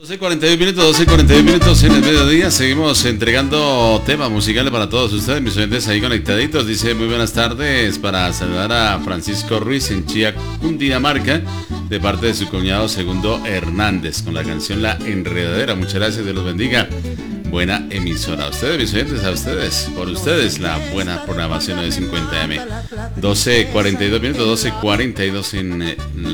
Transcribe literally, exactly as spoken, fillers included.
doce cuarenta y dos minutos, doce cuarenta y dos minutos en el mediodía. Seguimos entregando temas musicales para todos ustedes, mis oyentes ahí conectaditos. Dice muy buenas tardes para saludar a Francisco Ruiz en Chía, Cundinamarca, de parte de su cuñado Segundo Hernández, con la canción La Enredadera. Muchas gracias, Dios los bendiga. Buena emisora. A ustedes, mis oyentes, a ustedes, por ustedes, la buena programación de cincuenta eme. doce cuarenta y dos minutos, doce cuarenta y dos en